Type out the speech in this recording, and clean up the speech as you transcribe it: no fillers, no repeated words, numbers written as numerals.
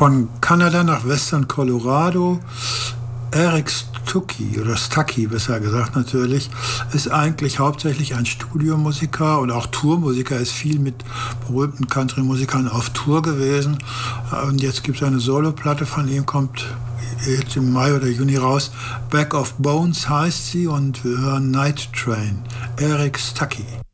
Von Kanada nach Western Colorado. Eric Stucky, oder Stucky besser gesagt natürlich, ist eigentlich hauptsächlich ein Studiomusiker und auch Tourmusiker, ist viel mit berühmten Country-Musikern auf Tour gewesen. Und jetzt gibt es eine Soloplatte von ihm, kommt jetzt im Mai oder Juni raus. Back of Bones heißt sie und wir hören Night Train. Eric Stucky.